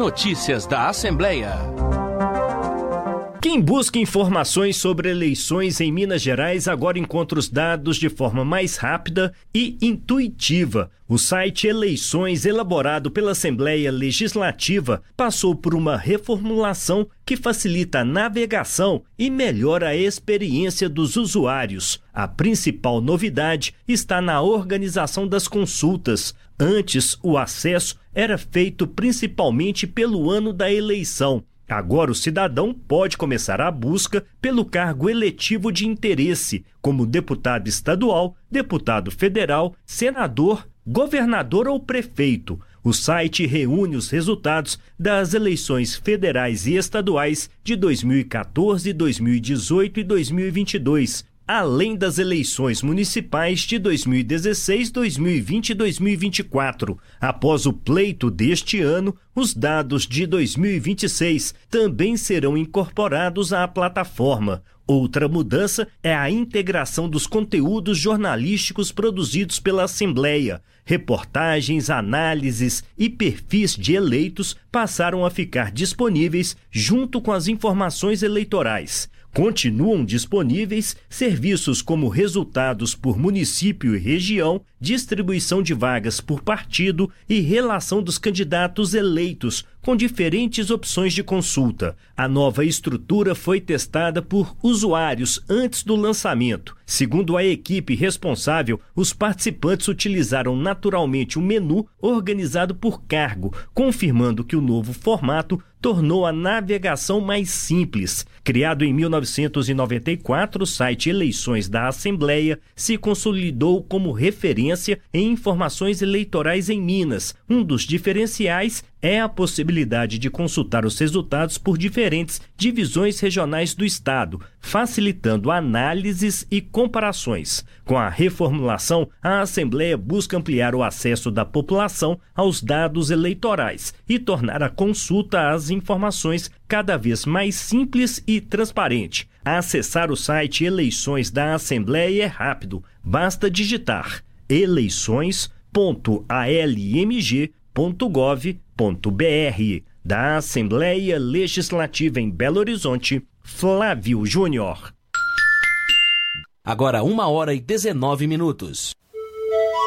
Notícias da Assembleia. Quem busca informações sobre eleições em Minas Gerais agora encontra os dados de forma mais rápida e intuitiva. O site Eleições, elaborado pela Assembleia Legislativa, passou por uma reformulação que facilita a navegação e melhora a experiência dos usuários. A principal novidade está na organização das consultas. Antes, o acesso era feito principalmente pelo ano da eleição. Agora o cidadão pode começar a busca pelo cargo eletivo de interesse, como deputado estadual, deputado federal, senador, governador ou prefeito. O site reúne os resultados das eleições federais e estaduais de 2014, 2018 e 2022. Além das eleições municipais de 2016, 2020 e 2024. Após o pleito deste ano, os dados de 2026 também serão incorporados à plataforma. Outra mudança é a integração dos conteúdos jornalísticos produzidos pela Assembleia. Reportagens, análises e perfis de eleitos passaram a ficar disponíveis junto com as informações eleitorais. Continuam disponíveis serviços como resultados por município e região, distribuição de vagas por partido e relação dos candidatos eleitos, com diferentes opções de consulta. A nova estrutura foi testada por usuários antes do lançamento. Segundo a equipe responsável, os participantes utilizaram naturalmente o menu organizado por cargo, confirmando que o novo formato tornou a navegação mais simples. Criado em 1994, o site Eleições da Assembleia se consolidou como referência em informações eleitorais em Minas. Um dos diferenciais é a possibilidade de consultar os resultados por diferentes divisões regionais do estado, facilitando análises e comparações. Com a reformulação, a Assembleia busca ampliar o acesso da população aos dados eleitorais e tornar a consulta às informações cada vez mais simples e transparente. Acessar o site Eleições da Assembleia é rápido. Basta digitar eleições.almg.gov.br. Da Assembleia Legislativa em Belo Horizonte, Flávio Júnior. Agora 1h19.